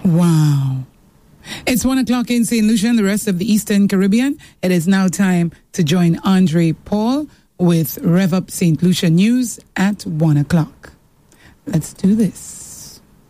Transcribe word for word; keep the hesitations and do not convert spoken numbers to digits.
Wow. It's one o'clock in Saint Lucia and the rest of the Eastern Caribbean. It is now time to join Andre Paul with Rev Up Saint Lucia News at one o'clock. Let's do this.